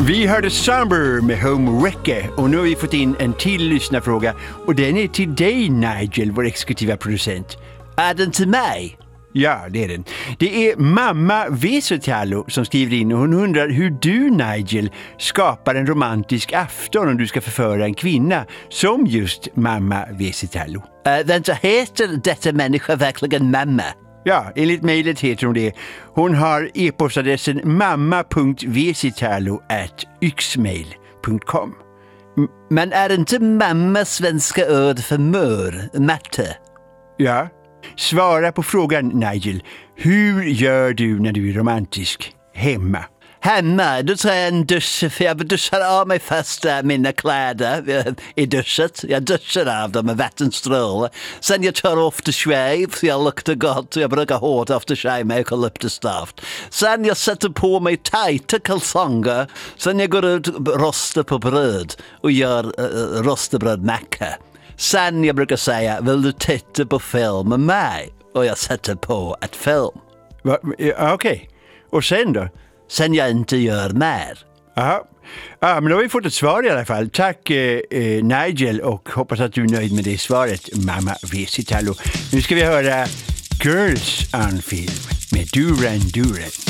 Vi hörde Somber med Home Wrecker och nu har vi fått in en till lyssnarfråga och den är till dig, Nigel, vår exekutiva producent. Är den till mig? Ja, det är den. Det är mamma Vesotalo som skriver in och hon undrar hur du, Nigel, skapar en romantisk afton om du ska förföra en kvinna som just mamma Vesotalo. Vänta, heter detta människa verkligen mamma? Ja, enligt mejlet heter hon det. Hon har e-postadressen mamma.vesitalo@yxmail.com. Men är inte mamma svenska ord för mör, matte? Ja. Svara på frågan, Nigel. Hur gör du när du är romantisk? Hemma. Hemma, då tar jag en dusch, för jag duschar av mig först mina kläder i duschet. Jag duschar av dem med vattenstråle. Sen jag tar aftershave, för jag luktar gott och jag brukar hårt aftershave med eukalyptusdoft. Sen jag sätter på mig tajta kalsonger. Sen jag går ut och rostar på bröd och gör rostebrödmacka. Sen jag brukar säga, vill du titta på film med mig? Och jag sätter på ett film. Okej. Och sen då? Sen jag inte gör mer. Aha. Men då har vi fått ett svar i alla fall. Tack Nigel och hoppas att du är nöjd med det svaret, mamma Vesitalo. Nu ska vi höra Girls on Film med Duran Duran.